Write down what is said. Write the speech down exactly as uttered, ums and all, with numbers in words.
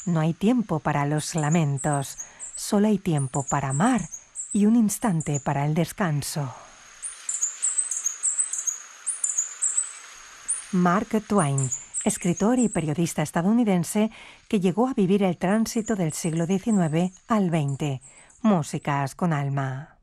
No hay tiempo para los lamentos, solo hay tiempo para amar y un instante para el descanso. Mark Twain, escritor y periodista estadounidense que llegó a vivir el tránsito del siglo diecinueve al veinte. Músicas con alma.